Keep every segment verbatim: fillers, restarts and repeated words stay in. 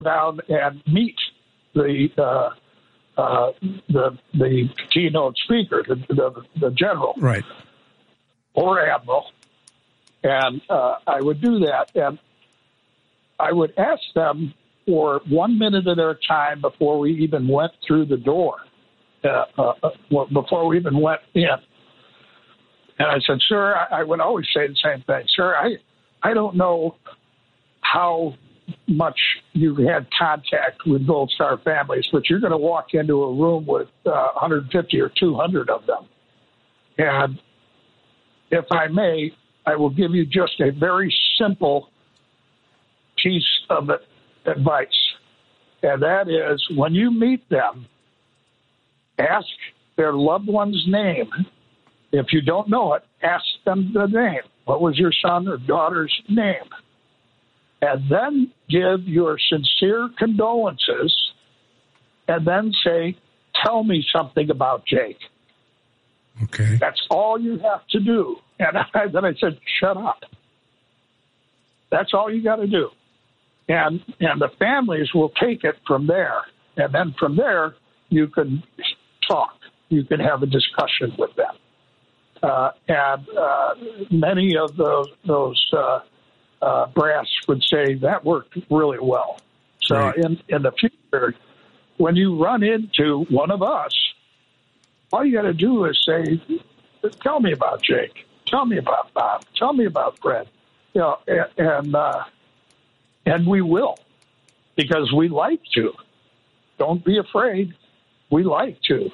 down and meet the uh, uh, the the keynote speaker, the, the the general, right, or admiral, and uh, I would do that, and I would ask them for one minute of their time before we even went through the door, uh, uh, before we even went in. And I said, sir, I, I would always say the same thing, sir. I I don't know how much you had contact with Gold Star families, but you're going to walk into a room with uh, one hundred fifty or two hundred of them. And if I may, I will give you just a very simple piece of advice. And that is, when you meet them, ask their loved one's name. If you don't know it, ask them the name. What was your son or daughter's name? And then give your sincere condolences, and then say, tell me something about Jake. Okay. That's all you have to do. And I, then I said, shut up. That's all you got to do. And and the families will take it from there. And then from there, you can talk. You can have a discussion with them. Uh, and uh, many of those, those uh, uh, brass would say that worked really well. So right. in, in the future, when you run into one of us, all you got to do is say, tell me about Jake. Tell me about Bob. Tell me about Fred. You know, and and, uh, and we will, because we like to. Don't be afraid. We like to.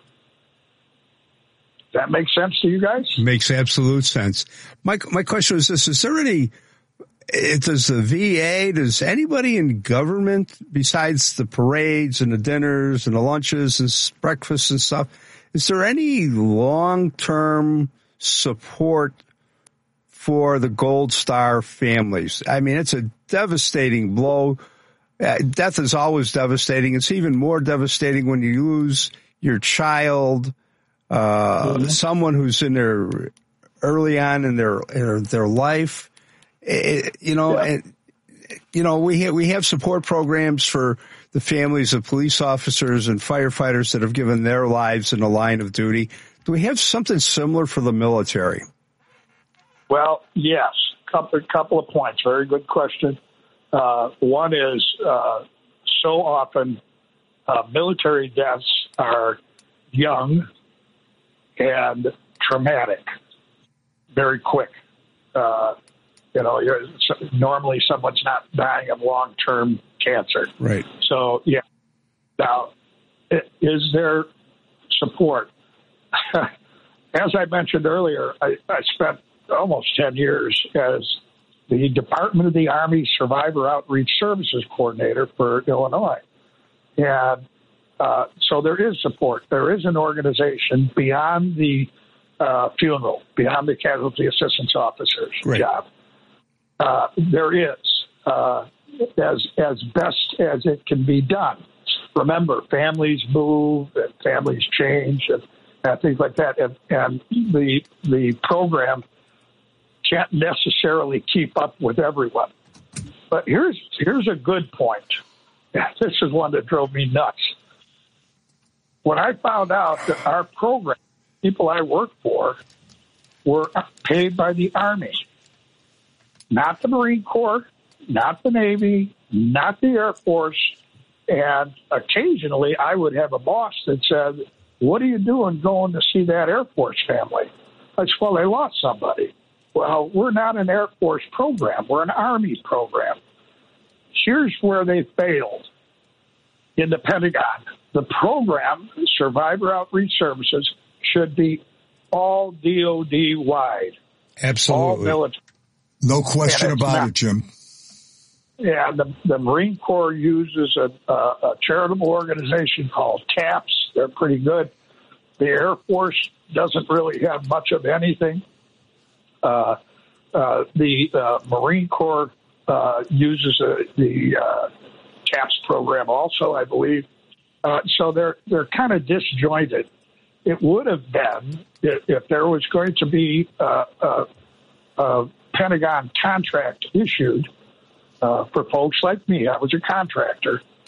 That makes sense to you guys? Makes absolute sense. My my question is this: is there any? Does the V A? Does anybody in government, besides the parades and the dinners and the lunches and breakfasts and stuff, is there any long-term support for the Gold Star families? I mean, it's a devastating blow. Uh, death is always devastating. It's even more devastating when you lose your child, uh, mm-hmm. someone who's in their early on in their in their life. It, you know, yeah. and you know, we have, we have support programs for the families of police officers and firefighters that have given their lives in the line of duty. Do we have something similar for the military? Well, yes. Couple, couple of points. Very good question. Uh, one is uh, so often uh, military deaths are young and traumatic, very quick. Uh, you know, you're, normally someone's not dying of long-term cancer. Right. So, yeah. Now, is there support? As I mentioned earlier, I, I spent almost ten years as the Department of the Army Survivor Outreach Services Coordinator for Illinois. And uh, so there is support. There is an organization beyond the uh, funeral, beyond the casualty assistance officer's right. job. Uh, there is, uh, as as best as it can be done. Remember, families move and families change and, and things like that. And, and the the program can't necessarily keep up with everyone. But here's here's a good point. This is one that drove me nuts. When I found out that our program, people I work for, were paid by the Army, not the Marine Corps, not the Navy, not the Air Force, and occasionally I would have a boss that said, what are you doing going to see that Air Force family? I said, well, they lost somebody. Well, we're not an Air Force program. We're an Army program. Here's where they failed in the Pentagon. The program, Survivor Outreach Services, should be all D O D-wide. Absolutely. All military. No question about not, it, Jim. Yeah, the, the Marine Corps uses a, a, a charitable organization called TAPS. They're pretty good. The Air Force doesn't really have much of anything. Uh, uh, the uh, Marine Corps uh, uses a, the uh, TAPS program also, I believe. Uh, so they're they're kind of disjointed. It would have been if, if there was going to be uh, a, a Pentagon contract issued uh, for folks like me. I was a contractor.